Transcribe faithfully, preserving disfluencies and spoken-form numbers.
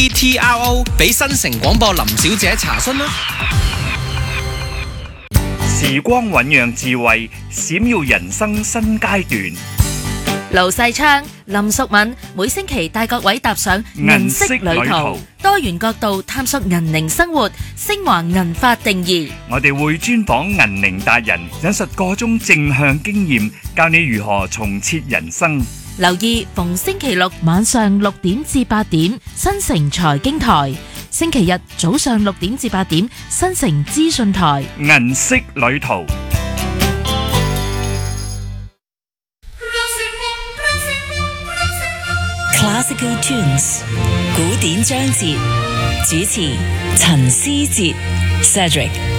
E T R O， 俾新城廣播林小姐查詢啦。 時光醞釀智慧，閃耀人生新階段。 盧世昌、林淑敏每星期帶各位踏上銀色旅途，多元角度探索銀齡生活，升華銀髮定義。 我哋會專訪銀齡達人，引述各種正向經驗，教你如何重設人生。 留意逢星期六晚上六點至八點，新城財經台；星期日早上六點至八點，新城資訊台。 銀色旅途。 Classical tunes， 古典章節，主持陳思哲 Cedric。